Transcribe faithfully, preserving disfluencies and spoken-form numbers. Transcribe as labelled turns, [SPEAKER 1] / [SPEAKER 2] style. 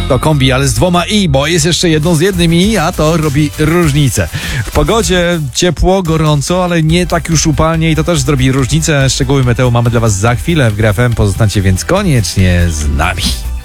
[SPEAKER 1] To kombi, ale z dwoma i, bo jest jeszcze jedno z jednym i, a to robi różnicę. W pogodzie ciepło, gorąco, ale nie tak już upalnie i to też zrobi różnicę. Szczegóły meteo mamy dla Was za chwilę w Grę F M. Pozostańcie więc koniecznie z nami.